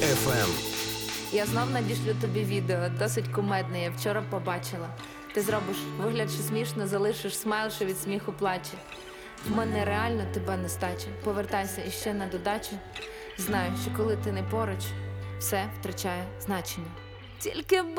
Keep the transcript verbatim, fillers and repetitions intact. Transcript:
еф ем. Я знов надішлю тобі відео, досить кумедне, я вчора побачила. Ти зробиш вигляд, що смішно, залишиш смайл, що від сміху плаче. В мене реально тебе нестача. Повертайся іще на додачу. Знаю, що коли ти не поруч, все втрачає значення. Тільки